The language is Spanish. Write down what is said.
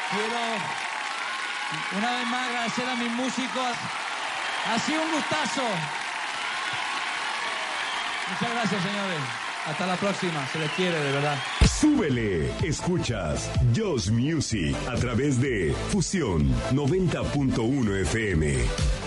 Quiero una vez más agradecer a mis músicos. Ha sido un gustazo. Muchas gracias, señores. Hasta la próxima. Se les quiere, de verdad. Súbele. Escuchas Just Music a través de Fusión 90.1 FM.